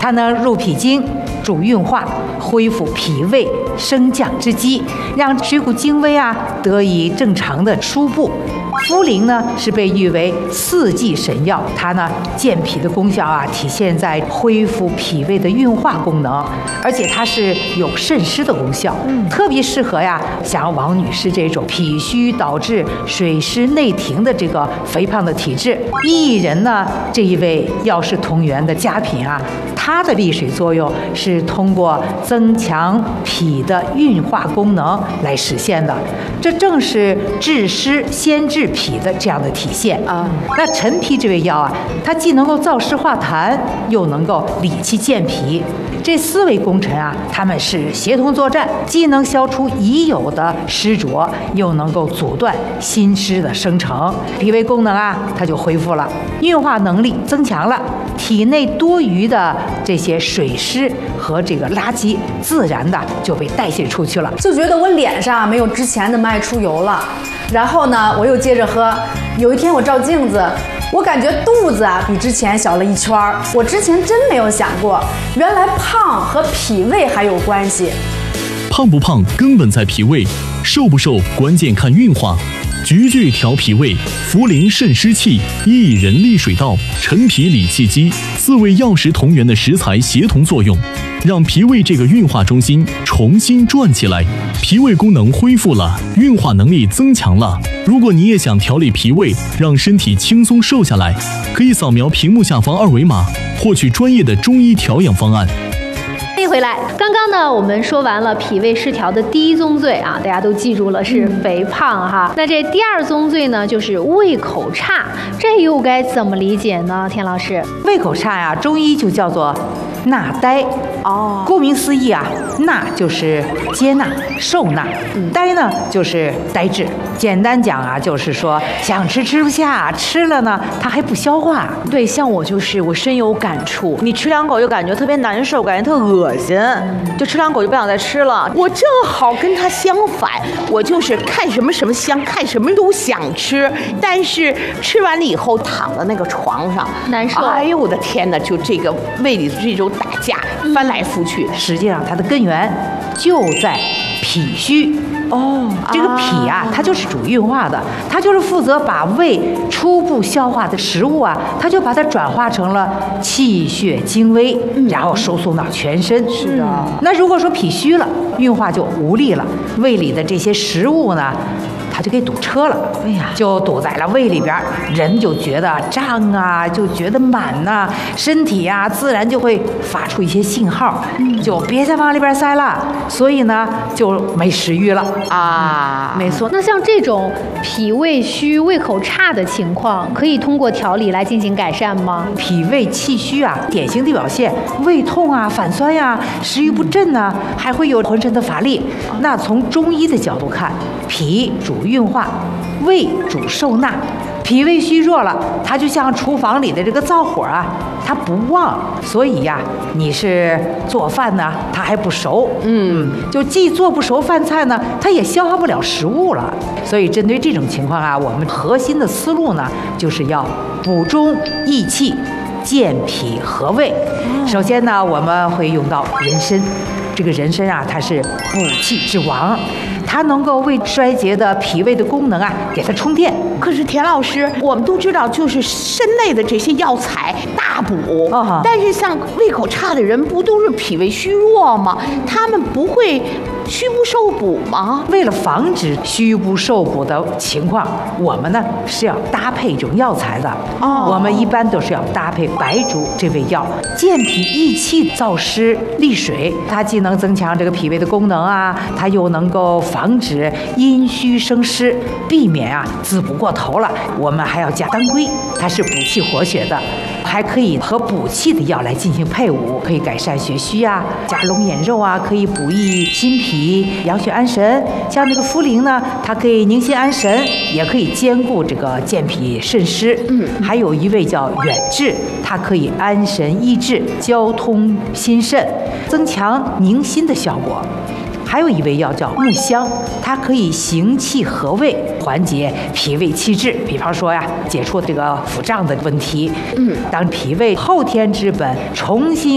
它能入脾经，助运化，恢复脾胃升降之机，让水谷精微啊得以正常的输布。茯苓呢是被誉为四季神药，它呢健脾的功效啊体现在恢复脾胃的运化功能，而且它是有渗湿的功效，特别适合呀像王女士这种脾虚导致水湿内停的这个肥胖的体质。薏仁呢这一味药食同源的佳品啊，它的利水作用是通过增强脾的运化功能来实现的，这正是治湿先治脾的这样的体现啊。那陈皮这味药啊，它既能够燥湿化痰，又能够理气健脾，这四味功臣啊，它们是协同作战，既能消除已有的湿浊，又能够阻断新湿的生成，脾胃功能啊，它就恢复了，运化能力增强了，体内多余的这些水湿和这个垃圾，自然的就被代谢出去了。 就觉得我脸上没有之前的爱出油了，然后呢，我又接着喝。有一天我照镜子，我感觉肚子啊比之前小了一圈儿。我之前真没有想过，原来胖和脾胃还有关系。 胖不胖根本在脾胃，瘦不瘦关键看运化。菊苣调脾胃，茯苓渗湿气，薏仁利水道，陈皮理气机，四味药食同源的食材协同作用，让脾胃这个运化中心重新转起来，脾胃功能恢复了，运化能力增强了。如果你也想调理脾胃，让身体轻松瘦下来，可以扫描屏幕下方二维码，获取专业的中医调养方案。 欢迎回来。刚刚呢，我们说完了脾胃失调的第一宗罪啊，大家都记住了是肥胖哈。那这第二宗罪呢，就是胃口差，这又该怎么理解呢？田老师， 胃口差呀，中医就叫做纳呆。哦，顾名思义啊，纳就是接纳、受纳，呆呢就是呆滞。简单讲啊，就是说想吃吃不下，吃了呢它还不消化。 对，像我就是我深有感触，你吃两口就感觉特别难受，感觉特恶心，就吃两口就不想再吃了。我正好跟他相反，我就是看什么什么香，看什么都想吃，但是吃完了以后躺在那个床上难受。 哎呦我的天哪，就这个胃里的这种打架，翻来覆去。 实际上它的根源就在脾虚。哦，这个脾啊，它就是主运化的，它就是负责把胃初步消化的食物啊，它就把它转化成了气血精微，然后输送到全身。 是啊， 那如果说脾虚了，运化就无力了，胃里的这些食物呢，它就给堵车了，哎呀，就堵在了胃里边，人就觉得胀啊，就觉得满呐，身体呀自然就会发出一些信号，就别再往里边塞了，所以呢就没食欲了啊， 没错。那像这种脾胃虚、胃口差的情况，可以通过调理来进行改善吗？ 脾胃气虚啊，典型的表现胃痛啊、反酸呀、食欲不振呐，还会有浑身的乏力。那从中医的角度看，脾主运化，胃主受纳。脾胃虚弱了，它就像厨房里的这个灶火啊，它不旺，所以呀，你是做饭呢，它还不熟，就既做不熟饭菜呢，它也消化不了食物了。所以针对这种情况啊，我们核心的思路呢，就是要补中益气，健脾和胃。首先呢，我们会用到人参。这个人参啊，它是补气之王，它能够为衰竭的脾胃的功能啊，给它充电。 可是田老师，我们都知道，就是参类的这些药材大补，但是像胃口差的人，不都是脾胃虚弱吗？他们不会虚不受补吗？ 为了防止虚不受补的情况，我们呢是要搭配一种药材的。我们一般都是要搭配白术这味药，健脾益气、燥湿利水，它既能增强这个脾胃的功能啊，它又能够防止阴虚生湿，避免啊滋补过头了。我们还要加当归，它是补气活血的，还可以和补气的药来进行配伍，可以改善血虚啊，加龙眼肉啊，可以补益心脾、养血安神。像这个茯苓呢，它可以宁心安神，也可以兼顾这个健脾渗湿。还有一味叫远志，它可以安神益智、交通心肾，增强宁心的效果。还有一味药叫木香，它可以行气和胃，缓解脾胃气滞。比方说呀，解除这个腹胀的问题。当脾胃后天之本重新